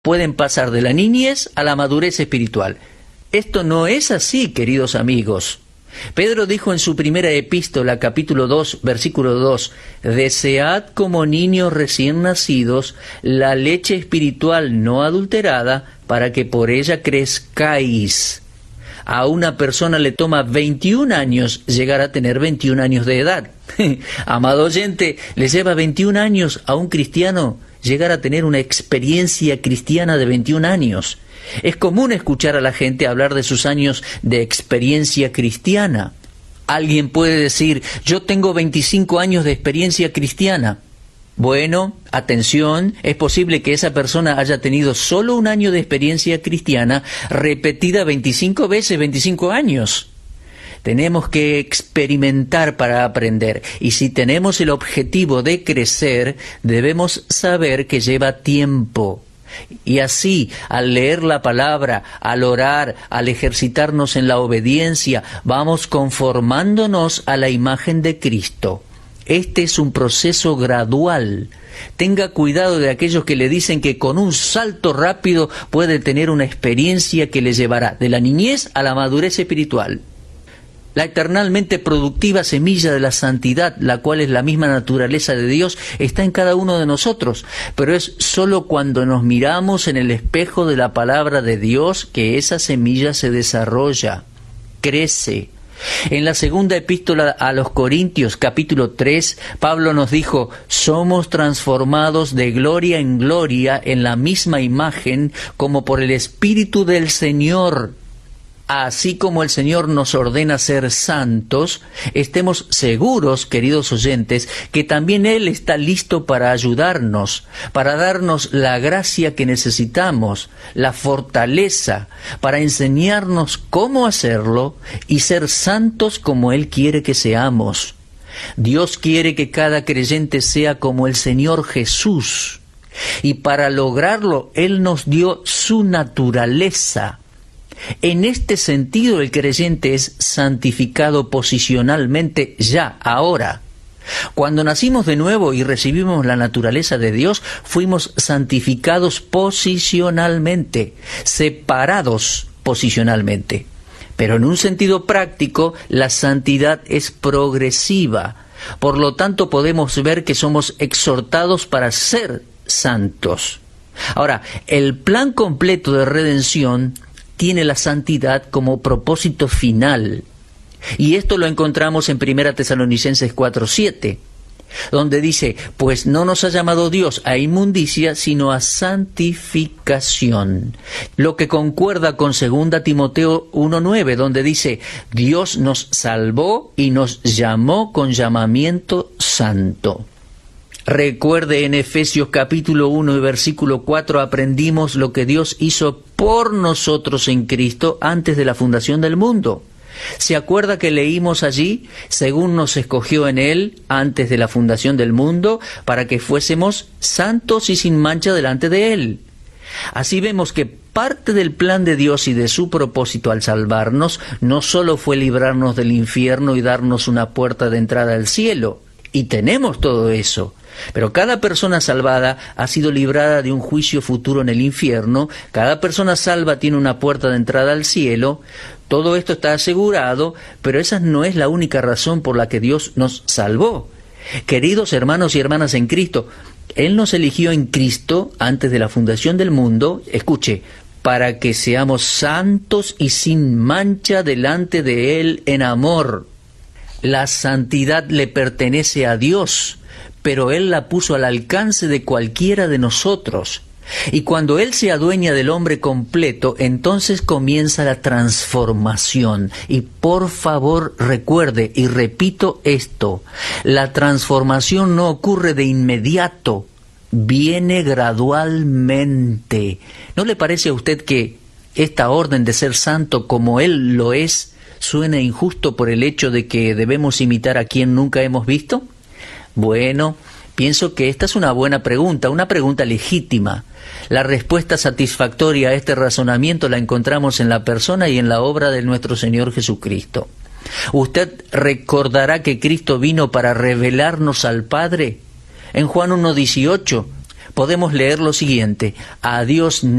pueden pasar de la niñez a la madurez espiritual. Esto no es así, queridos amigos. Pedro dijo en su primera epístola, capítulo 2, versículo 2, «Desead como niños recién nacidos la leche espiritual no adulterada, para que por ella crezcáis». A una persona le toma 21 años llegar a tener 21 años de edad. Amado oyente, ¿le lleva 21 años a un cristiano llegar a tener una experiencia cristiana de 21 años? Es común escuchar a la gente hablar de sus años de experiencia cristiana. Alguien puede decir, yo tengo 25 años de experiencia cristiana. Bueno, atención, es posible que esa persona haya tenido solo un año de experiencia cristiana repetida 25 veces 25 años. Tenemos que experimentar para aprender, y si tenemos el objetivo de crecer, debemos saber que lleva tiempo. Y así, al leer la palabra, al orar, al ejercitarnos en la obediencia, vamos conformándonos a la imagen de Cristo. Este es un proceso gradual. Tenga cuidado de aquellos que le dicen que con un salto rápido puede tener una experiencia que le llevará de la niñez a la madurez espiritual. La eternalmente productiva semilla de la santidad, la cual es la misma naturaleza de Dios, está en cada uno de nosotros, pero es solo cuando nos miramos en el espejo de la palabra de Dios que esa semilla se desarrolla, crece. En la segunda epístola a los Corintios, capítulo 3, Pablo nos dijo, somos transformados de gloria en gloria en la misma imagen como por el Espíritu del Señor. Así como el Señor nos ordena ser santos, estemos seguros, queridos oyentes, que también Él está listo para ayudarnos, para darnos la gracia que necesitamos, la fortaleza, para enseñarnos cómo hacerlo y ser santos como Él quiere que seamos. Dios quiere que cada creyente sea como el Señor Jesús, y para lograrlo Él nos dio su naturaleza. En este sentido, el creyente es santificado posicionalmente ya, ahora. Cuando nacimos de nuevo y recibimos la naturaleza de Dios, fuimos santificados posicionalmente, separados posicionalmente. Pero en un sentido práctico, la santidad es progresiva. Por lo tanto, podemos ver que somos exhortados para ser santos. Ahora, el plan completo de redención tiene la santidad como propósito final. Y esto lo encontramos en 1 Tesalonicenses 4:7, donde dice, pues no nos ha llamado Dios a inmundicia, sino a santificación. Lo que concuerda con 2 Timoteo 1:9, donde dice, Dios nos salvó y nos llamó con llamamiento santo. Recuerde, en Efesios capítulo 1 y versículo 4 aprendimos lo que Dios hizo por nosotros en Cristo antes de la fundación del mundo. ¿Se acuerda que leímos allí? Según nos escogió en Él antes de la fundación del mundo, para que fuésemos santos y sin mancha delante de Él. Así vemos que parte del plan de Dios y de su propósito al salvarnos no solo fue librarnos del infierno y darnos una puerta de entrada al cielo, y tenemos todo eso. Pero cada persona salvada ha sido librada de un juicio futuro en el infierno, cada persona salva tiene una puerta de entrada al cielo. Todo esto está asegurado, pero esa no es la única razón por la que Dios nos salvó. Queridos hermanos y hermanas en Cristo, Él nos eligió en Cristo antes de la fundación del mundo, escuche, para que seamos santos y sin mancha delante de Él en amor. La santidad le pertenece a Dios, pero Él la puso al alcance de cualquiera de nosotros. Y cuando Él se adueña del hombre completo, entonces comienza la transformación. Y por favor recuerde, y repito esto, la transformación no ocurre de inmediato, viene gradualmente. ¿No le parece a usted que esta orden de ser santo como Él lo es, suena injusto por el hecho de que debemos imitar a quien nunca hemos visto? Bueno, pienso que esta es una buena pregunta, una pregunta legítima. La respuesta satisfactoria a este razonamiento la encontramos en la persona y en la obra de nuestro Señor Jesucristo. Usted recordará que Cristo vino para revelarnos al Padre. En Juan 1:18, podemos leer lo siguiente: a Dios